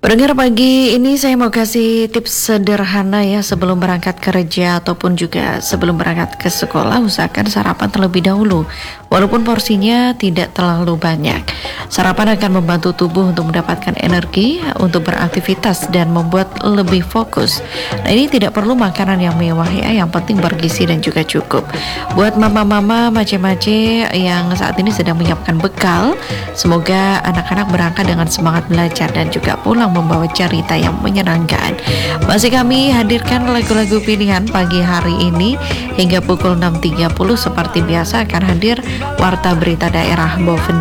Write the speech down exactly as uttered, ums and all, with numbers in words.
Pendengar, pagi ini saya mau kasih tips sederhana ya sebelum berangkat kerja ataupun juga sebelum berangkat ke sekolah. Usahakan sarapan terlebih dahulu, walaupun porsinya tidak terlalu banyak. Sarapan akan membantu tubuh untuk mendapatkan energi untuk beraktivitas dan membuat lebih fokus. Nah, ini tidak perlu makanan yang mewah ya, yang penting bergizi dan juga cukup. Buat mama-mama mace-mace yang saat ini sedang menyiapkan bekal, semoga anak-anak berangkat dengan semangat belajar dan juga pulang membawa cerita yang menyenangkan. Masih kami hadirkan lagu-lagu pilihan pagi hari ini hingga pukul enam tiga puluh. Seperti biasa akan hadir Warta Berita Daerah Boven